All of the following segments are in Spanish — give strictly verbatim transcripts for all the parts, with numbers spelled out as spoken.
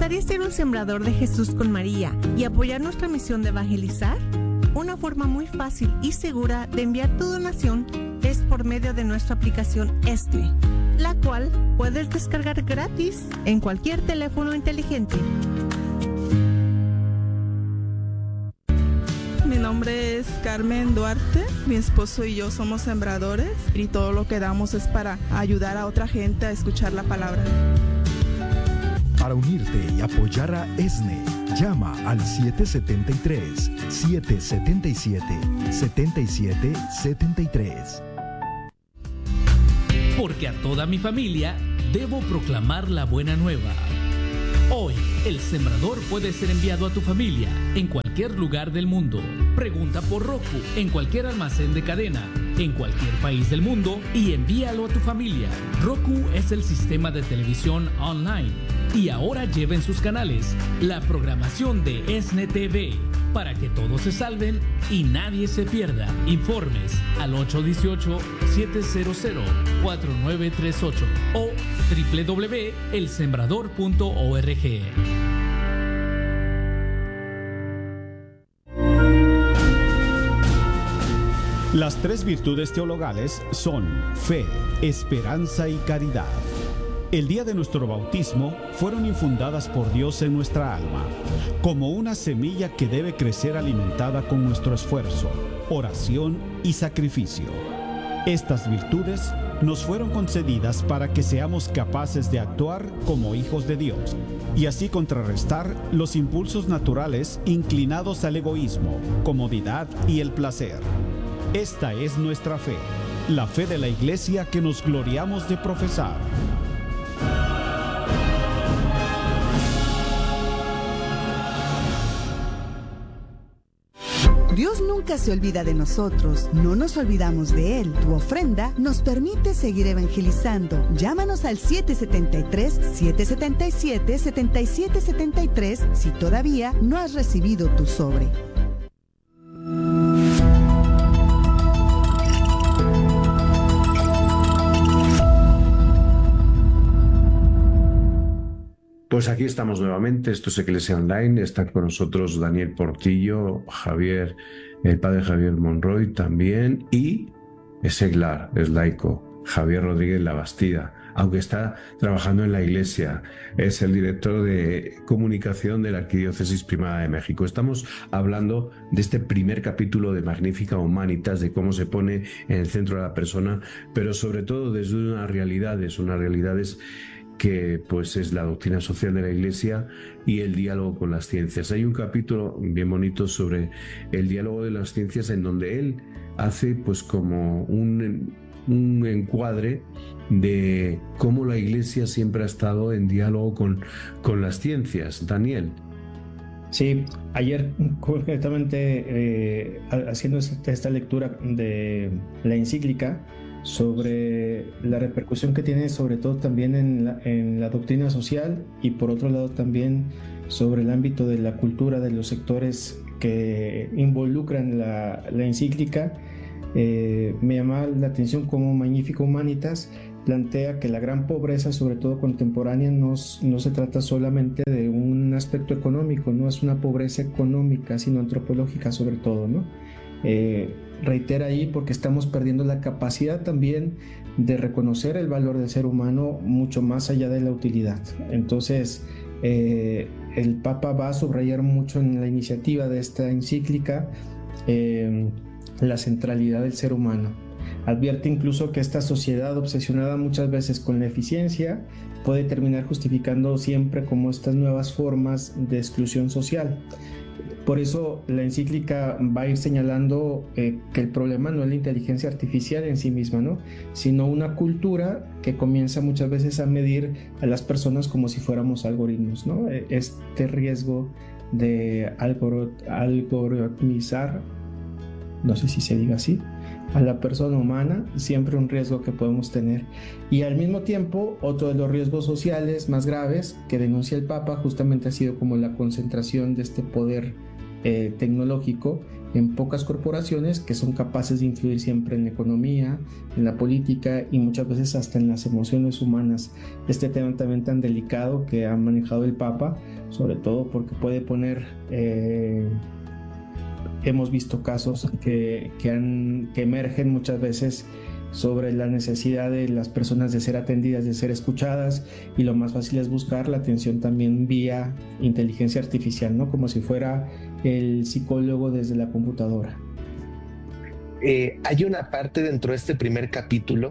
gustaría ser un sembrador de Jesús con María y apoyar nuestra misión de evangelizar? Una forma muy fácil y segura de enviar tu donación es por medio de nuestra aplicación ESNE, la cual puedes descargar gratis en cualquier teléfono inteligente. Mi nombre es Carmen Duarte, mi esposo y yo somos sembradores y todo lo que damos es para ayudar a otra gente a escuchar la palabra. Para unirte y apoyar a ESNE, llama al siete siete tres, siete siete siete, siete siete siete tres. Porque a toda mi familia debo proclamar la buena nueva. Hoy, el sembrador puede ser enviado a tu familia en cualquier lugar del mundo. Pregunta por Roku en cualquier almacén de cadena, en cualquier país del mundo y envíalo a tu familia. Roku es el sistema de televisión online y ahora lleva en sus canales la programación de ESNE T V para que todos se salven y nadie se pierda. Informes al ocho uno ocho, siete cero cero, cuatro nueve tres ocho o doble u doble u doble u punto el sembrador punto org. Las tres virtudes teologales son fe, esperanza y caridad. El día de nuestro bautismo fueron infundadas por Dios en nuestra alma, como una semilla que debe crecer alimentada con nuestro esfuerzo, oración y sacrificio. Estas virtudes nos fueron concedidas para que seamos capaces de actuar como hijos de Dios y así contrarrestar los impulsos naturales inclinados al egoísmo, comodidad y el placer. Esta es nuestra fe, la fe de la Iglesia que nos gloriamos de profesar. Dios nunca se olvida de nosotros, no nos olvidamos de Él. Tu ofrenda nos permite seguir evangelizando. Llámanos al siete siete tres, siete siete siete, siete siete siete tres si todavía no has recibido tu sobre. Pues aquí estamos nuevamente, esto es Iglesia Online, están con nosotros Daniel Portillo, Javier, el padre Javier Monroy también, y es seglar, es laico, Javier Rodríguez Labastida, aunque está trabajando en la Iglesia, es el director de comunicación de la Arquidiócesis Primada de México. Estamos hablando de este primer capítulo de Magnificat Humanitas, de cómo se pone en el centro de la persona, pero sobre todo desde unas realidades, unas realidades que pues es la doctrina social de la Iglesia y el diálogo con las ciencias. Hay un capítulo bien bonito sobre el diálogo de las ciencias en donde él hace pues como un, un encuadre de cómo la Iglesia siempre ha estado en diálogo con, con las ciencias. Daniel. Sí, ayer concretamente eh, haciendo esta, esta lectura de la encíclica sobre la repercusión que tiene sobre todo también en la, en la doctrina social y por otro lado también sobre el ámbito de la cultura de los sectores que involucran la, la encíclica, eh, me llama la atención cómo Magnificat Humanitas plantea que la gran pobreza, sobre todo contemporánea, no, no se trata solamente de un aspecto económico, no es una pobreza económica, sino antropológica sobre todo, ¿no? Eh, reitera ahí porque estamos perdiendo la capacidad también de reconocer el valor del ser humano mucho más allá de la utilidad. Entonces eh, el Papa va a subrayar mucho en la iniciativa de esta encíclica eh, la centralidad del ser humano. Advierte incluso que esta sociedad obsesionada muchas veces con la eficiencia puede terminar justificando siempre como estas nuevas formas de exclusión social. Por eso la encíclica va a ir señalando eh, que el problema no es la inteligencia artificial en sí misma, ¿no? Sino una cultura que comienza muchas veces a medir a las personas como si fuéramos algoritmos, ¿no? Este riesgo de algorot- algoritmizar, no sé si se diga así, a la persona humana, siempre un riesgo que podemos tener. Y al mismo tiempo, otro de los riesgos sociales más graves que denuncia el Papa justamente ha sido como la concentración de este poder Eh, tecnológico en pocas corporaciones que son capaces de influir siempre en la economía, en la política y muchas veces hasta en las emociones humanas. Este tema también tan delicado que ha manejado el Papa, sobre todo porque puede poner, eh, hemos visto casos que, que, han, que emergen muchas veces sobre la necesidad de las personas de ser atendidas, de ser escuchadas, y lo más fácil es buscar la atención también vía inteligencia artificial, ¿no? Como si fuera el psicólogo desde la computadora. Eh, hay una parte dentro de este primer capítulo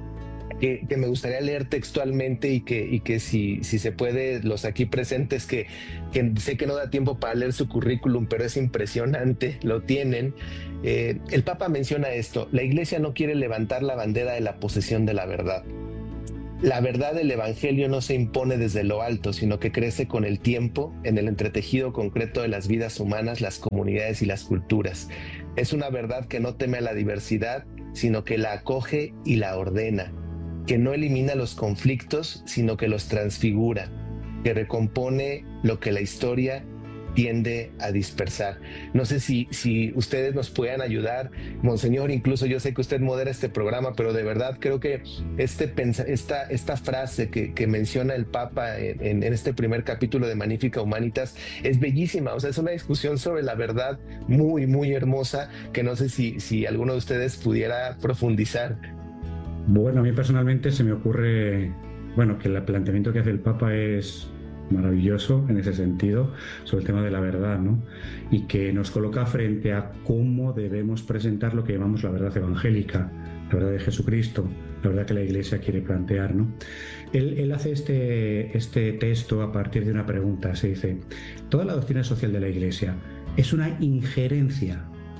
que, que me gustaría leer textualmente y que, y que si, si se puede, los aquí presentes, que, que sé que no da tiempo para leer su currículum, pero es impresionante, lo tienen. Eh, el Papa menciona esto: la Iglesia no quiere levantar la bandera de la posesión de la verdad. La verdad del Evangelio no se impone desde lo alto, sino que crece con el tiempo en el entretejido concreto de las vidas humanas, las comunidades y las culturas. Es una verdad que no teme a la diversidad, sino que la acoge y la ordena, que no elimina los conflictos, sino que los transfigura, que recompone lo que la historia tiende a dispersar. No sé si, si ustedes nos puedan ayudar, Monseñor. Incluso yo sé que usted modera este programa, pero de verdad creo que este, esta, esta frase que, que menciona el Papa en, en este primer capítulo de Magnificat Humanitas es bellísima. O sea, es una discusión sobre la verdad muy, muy hermosa, que no sé si, si alguno de ustedes pudiera profundizar. Bueno, a mí personalmente se me ocurre, bueno, que el planteamiento que hace el Papa es maravilloso en ese sentido, sobre el tema de la verdad, ¿no? Y que nos coloca frente a cómo debemos presentar lo que llamamos la verdad evangélica, la verdad de Jesucristo, la verdad que la Iglesia quiere plantear, ¿no? Él, él hace este, este texto a partir de una pregunta. Se dice: toda la doctrina social de la Iglesia es una injerencia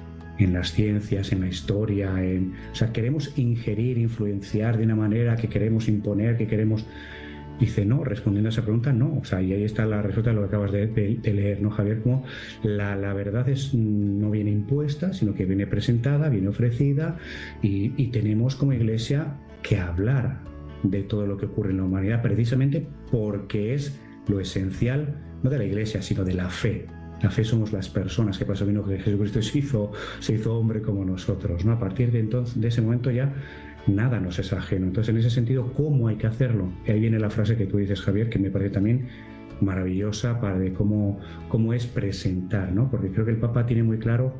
en las ciencias, en la historia, en, o sea, queremos ingerir, influenciar de una manera, que queremos imponer, que queremos... Dice, no, respondiendo a esa pregunta, no. O sea, y ahí está la respuesta de lo que acabas de, de, de leer, ¿no, Javier? Como la, la verdad es, no viene impuesta, sino que viene presentada, viene ofrecida, y, y tenemos como Iglesia que hablar de todo lo que ocurre en la humanidad, precisamente porque es lo esencial, no de la Iglesia, sino de la fe. La fe somos las personas, que pasó vino que Jesucristo se hizo, se hizo hombre como nosotros, ¿no? A partir de entonces, de ese momento ya nada nos es ajeno. Entonces, en ese sentido, ¿cómo hay que hacerlo? Y ahí viene la frase que tú dices, Javier, que me parece también maravillosa para de cómo, cómo es presentar, ¿no? Porque creo que el Papa tiene muy claro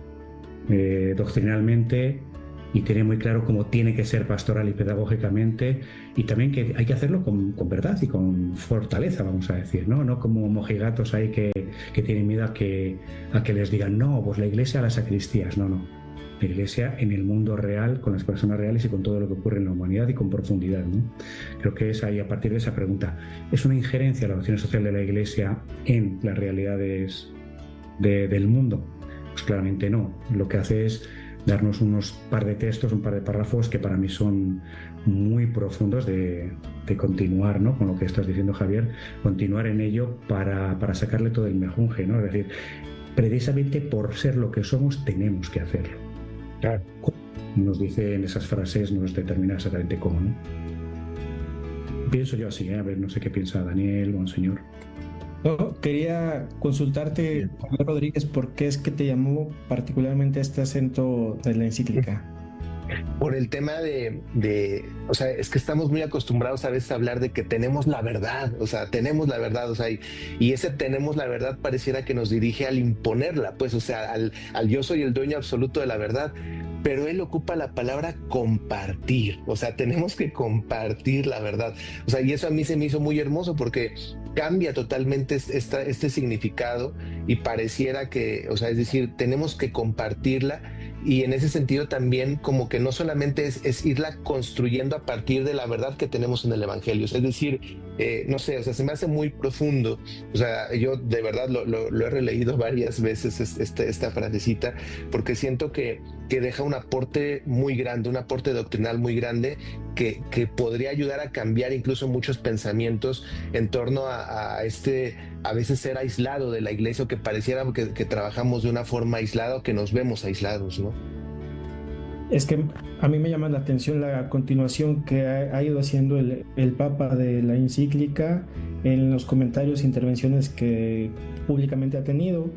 eh, doctrinalmente, y tiene muy claro cómo tiene que ser pastoral y pedagógicamente, y también que hay que hacerlo con, con verdad y con fortaleza, vamos a decir, ¿no? No como mojigatos ahí que, que tienen miedo a que, a que les digan, no, pues la Iglesia a las sacristías. No, no. La Iglesia en el mundo real, con las personas reales y con todo lo que ocurre en la humanidad y con profundidad, ¿no? Creo que es ahí, a partir de esa pregunta, ¿es una injerencia la doctrina social de la Iglesia en las realidades de, del mundo? Pues claramente no. Lo que hace es darnos unos par de textos, un par de párrafos que para mí son muy profundos de, de continuar, ¿no? Con lo que estás diciendo, Javier, continuar en ello para, para sacarle todo el mejunje, ¿no? Es decir, precisamente por ser lo que somos tenemos que hacerlo. Claro. Nos dice en esas frases, nos determina exactamente cómo, ¿no? Pienso yo así, ¿eh? A ver, no sé qué piensa Daniel, Monseñor. No, quería consultarte, Javier Rodríguez, ¿por qué es que te llamó particularmente este acento de la encíclica? Por el tema de, de, o sea, es que estamos muy acostumbrados a veces a hablar de que tenemos la verdad, o sea, tenemos la verdad, o sea, y, y ese tenemos la verdad pareciera que nos dirige al imponerla, pues, o sea, al, al yo soy el dueño absoluto de la verdad. Pero él ocupa la palabra compartir, o sea, tenemos que compartir la verdad. O sea, y eso a mí se me hizo muy hermoso porque cambia totalmente esta, este significado y pareciera que, o sea, es decir, tenemos que compartirla. Y en ese sentido también como que no solamente es, es irla construyendo a partir de la verdad que tenemos en el Evangelio. Es decir, eh, no sé, o sea, se me hace muy profundo. O sea, yo de verdad lo, lo, lo he releído varias veces este, esta frasecita, porque siento que, que deja un aporte muy grande, un aporte doctrinal muy grande que, que podría ayudar a cambiar incluso muchos pensamientos en torno a, a este, a veces ser aislado de la Iglesia, o que pareciera que, que trabajamos de una forma aislada o que nos vemos aislados, ¿no? Es que a mí me llama la atención la continuación que ha, ha ido haciendo el, el Papa de la encíclica en los comentarios e intervenciones que públicamente ha tenido,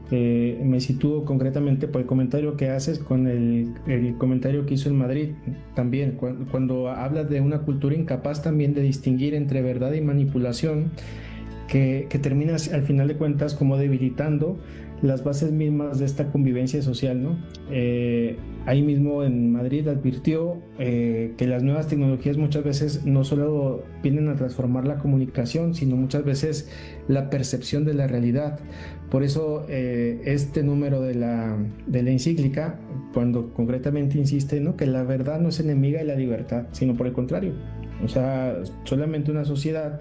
Eh, me sitúo concretamente por el comentario que haces con el, el comentario que hizo en Madrid también, cuando, cuando habla de una cultura incapaz también de distinguir entre verdad y manipulación, que, que termina al final de cuentas como debilitando las bases mismas de esta convivencia social, ¿no? Eh, ahí mismo en Madrid advirtió eh, que las nuevas tecnologías muchas veces no solo vienen a transformar la comunicación, sino muchas veces la percepción de la realidad. Por eso eh, este número de la, de la encíclica, cuando concretamente insiste, ¿no?, que la verdad no es enemiga de la libertad, sino por el contrario. O sea, solamente una sociedad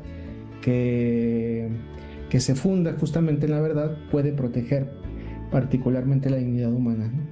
que... que se funda justamente en la verdad puede proteger particularmente la dignidad humana, ¿no?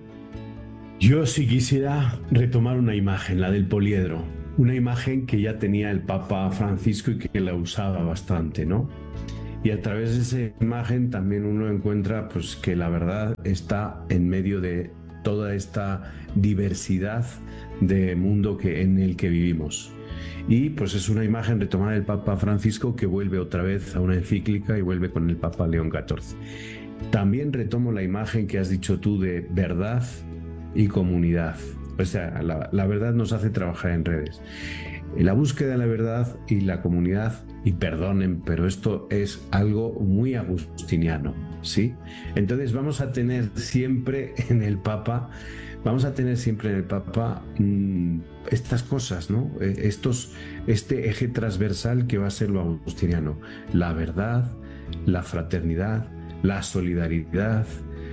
Yo sí quisiera retomar una imagen, la del poliedro, una imagen que ya tenía el Papa Francisco y que la usaba bastante, ¿no? Y a través de esa imagen también uno encuentra pues que la verdad está en medio de toda esta diversidad de mundo que, en el que vivimos. Y pues es una imagen retomada del Papa Francisco que vuelve otra vez a una encíclica y vuelve con el Papa León catorce. También retomo la imagen que has dicho tú de verdad y comunidad. O sea, la, la verdad nos hace trabajar en redes. La búsqueda de la verdad y la comunidad, y perdonen, pero esto es algo muy agustiniano, ¿sí? Entonces vamos a tener siempre en el Papa Vamos a tener siempre en el Papa mmm, estas cosas, ¿no? Estos, este eje transversal que va a ser lo agustiniano. La verdad, la fraternidad, la solidaridad,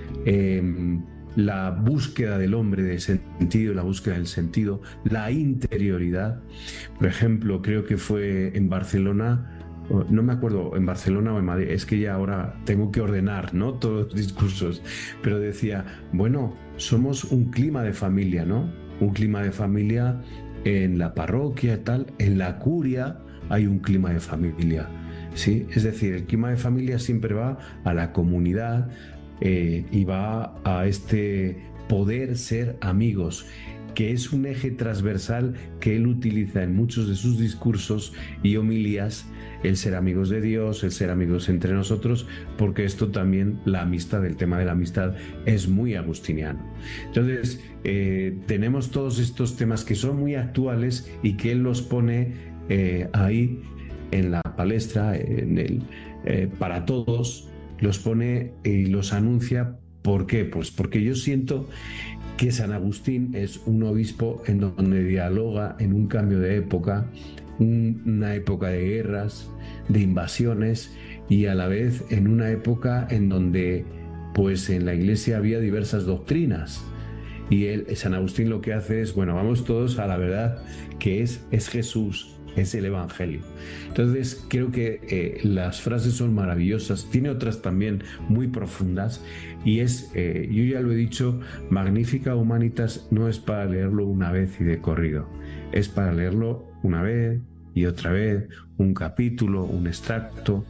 eh, la búsqueda del hombre de sentido, la búsqueda del sentido, la interioridad. Por ejemplo, creo que fue en Barcelona, no me acuerdo, en Barcelona o en Madrid, es que ya ahora tengo que ordenar, ¿no?, todos los discursos, pero decía, bueno, somos un clima de familia, ¿no? Un clima de familia en la parroquia y tal, en la curia hay un clima de familia, ¿sí? Es decir, el clima de familia siempre va a la comunidad eh, y va a este poder ser amigos, que es un eje transversal que él utiliza en muchos de sus discursos y homilías, el ser amigos de Dios, el ser amigos entre nosotros, porque esto también, la amistad, el tema de la amistad es muy agustiniano. Entonces, eh, tenemos todos estos temas que son muy actuales y que él los pone eh, ahí en la palestra, en el, eh, para todos, los pone y los anuncia. ¿Por qué? Pues porque yo siento que San Agustín es un obispo en donde dialoga en un cambio de época, un, una época de guerras, de invasiones, y a la vez en una época en donde pues en la iglesia había diversas doctrinas. Y él, San Agustín, lo que hace es, bueno, vamos todos a la verdad, que es, es Jesús, es el Evangelio. Entonces creo que eh, las frases son maravillosas, tiene otras también muy profundas, y es, eh, yo ya lo he dicho, Magnificat Humanitas no es para leerlo una vez y de corrido, es para leerlo una vez y otra vez, un capítulo, un extracto.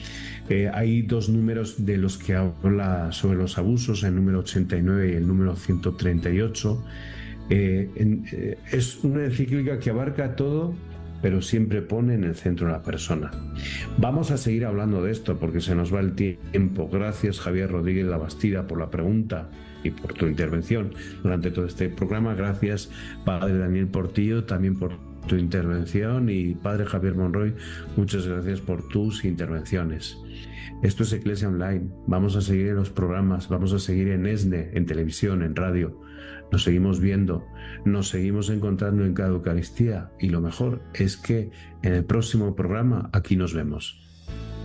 Eh, hay dos números de los que habla sobre los abusos, el número ochenta y nueve y el número ciento treinta y ocho. Eh, en, eh, es una encíclica que abarca todo, pero siempre pone en el centro a la persona. Vamos a seguir hablando de esto porque se nos va el tiempo. Gracias, Javier Rodríguez Labastida, por la pregunta y por tu intervención durante todo este programa. Gracias, Padre Daniel Portillo, también por tu intervención, y Padre Javier Monroy, muchas gracias por tus intervenciones. Esto es Iglesia Online. Vamos a seguir en los programas, vamos a seguir en ESNE, en televisión, en radio. Nos seguimos viendo, nos seguimos encontrando en cada Eucaristía, y lo mejor es que en el próximo programa aquí nos vemos.